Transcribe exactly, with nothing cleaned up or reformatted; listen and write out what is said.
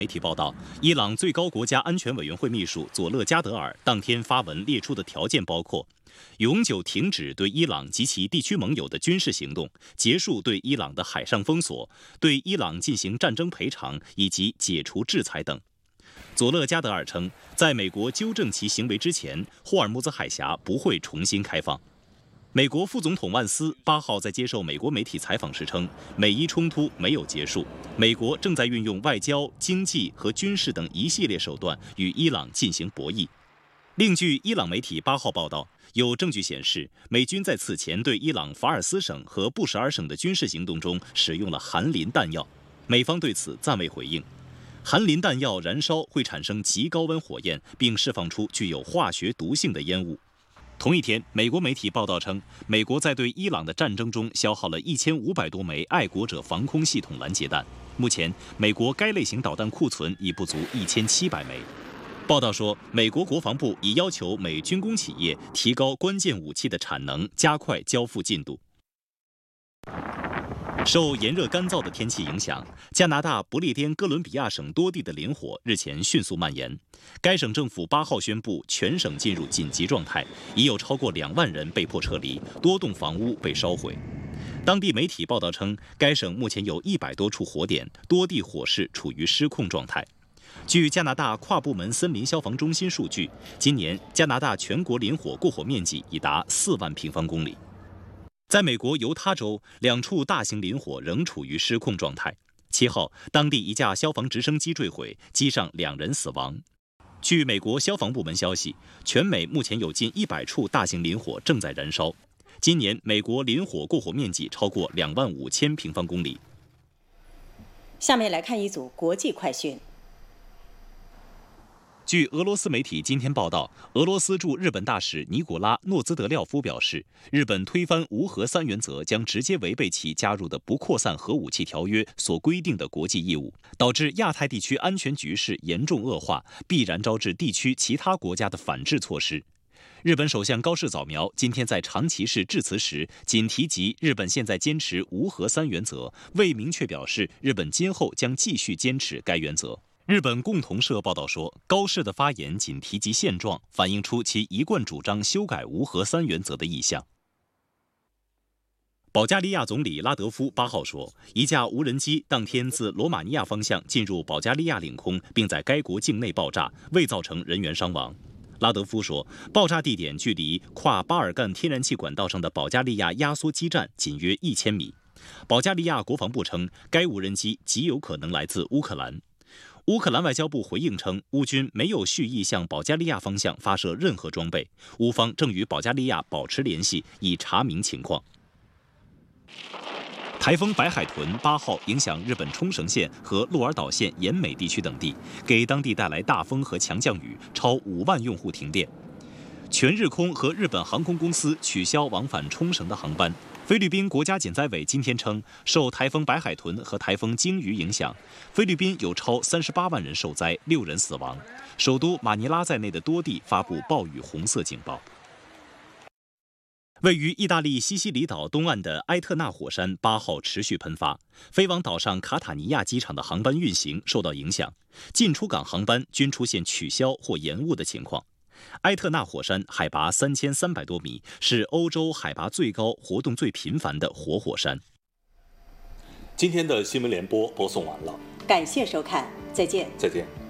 媒体报道，伊朗最高国家安全委员会秘书佐勒加德尔当天发文列出的条件包括：永久停止对伊朗及其地区盟友的军事行动，结束对伊朗的海上封锁，对伊朗进行战争赔偿以及解除制裁等。佐勒加德尔称，在美国纠正其行为之前，霍尔木兹海峡不会重新开放。美国副总统万斯八号在接受美国媒体采访时称，美伊冲突没有结束，美国正在运用外交、经济和军事等一系列手段与伊朗进行博弈。另据伊朗媒体八号报道，有证据显示，美军在此前对伊朗法尔斯省和布什尔省的军事行动中使用了含磷弹药，美方对此暂未回应。含磷弹药燃烧会产生极高温火焰，并释放出具有化学毒性的烟雾。同一天，美国媒体报道称，美国在对伊朗的战争中消耗了一千五百多枚爱国者防空系统拦截弹。目前，美国该类型导弹库存已不足一千七百枚。报道说，美国国防部已要求美军工企业提高关键武器的产能，加快交付进度。受炎热干燥的天气影响，加拿大不列颠哥伦比亚省多地的林火日前迅速蔓延。该省政府八号宣布全省进入紧急状态，已有超过两万人被迫撤离，多栋房屋被烧毁。当地媒体报道称，该省目前有一百多处火点，多地火势处于失控状态。据加拿大跨部门森林消防中心数据，今年加拿大全国林火过火面积已达四万平方公里。在美国犹他州，两处大型林火仍处于失控状态。七号，当地一架消防直升机坠毁，机上两人死亡。据美国消防部门消息，全美目前有近一百处大型林火正在燃烧。今年美国林火过火面积超过两万五千平方公里。 下面来看一组国际快讯。 据俄罗斯媒体今天报道，俄罗斯驻日本大使尼古拉·诺兹德廖夫表示，日本推翻无核三原则将直接违背其加入的不扩散核武器条约所规定的国际义务，导致亚太地区安全局势严重恶化，必然招致地区其他国家的反制措施。日本首相高市早苗今天在长崎市致辞时，仅提及日本现在坚持无核三原则，未明确表示日本今后将继续坚持该原则。日本共同社报道说，高市的发言仅提及现状，反映出其一贯主张修改无核三原则的意向。保加利亚总理拉德夫八号说，一架无人机当天自罗马尼亚方向进入保加利亚领空，并在该国境内爆炸，未造成人员伤亡。拉德夫说，爆炸地点距离跨巴尔干天然气管道上的保加利亚压缩基站仅约一千米。保加利亚国防部称，该无人机极有可能来自乌克兰。乌克兰外交部回应称，乌军没有蓄意向保加利亚方向发射任何装备，乌方正与保加利亚保持联系，以查明情况。台风白海豚八号影响日本冲绳县和鹿儿岛县延美地区等地，给当地带来大风和强降雨，超五万用户停电。全日空和日本航空公司取消往返冲绳的航班。菲律宾国家减灾委今天称，受台风白海豚和台风鲸鱼影响，菲律宾有超三十八万人受灾，六人死亡。首都马尼拉在内的多地发布暴雨红色警报。位于意大利西西里岛东岸的埃特纳火山八号持续喷发，飞往岛上卡塔尼亚机场的航班运行受到影响，进出港航班均出现取消或延误的情况。埃特纳火山海拔三千三百多米，是欧洲海拔最高、活动最频繁的活火山。 今天的新闻联播播送完了， 感谢收看，再见。 再见。